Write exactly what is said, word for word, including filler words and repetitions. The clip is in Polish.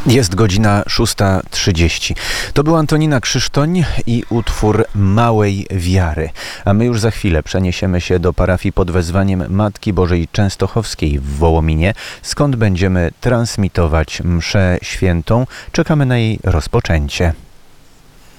Jest godzina szósta trzydzieści. To była Antonina Krzysztoń i utwór Małej Wiary. A my już za chwilę przeniesiemy się do parafii pod wezwaniem Matki Bożej Częstochowskiej w Wołominie, skąd będziemy transmitować mszę świętą. Czekamy na jej rozpoczęcie.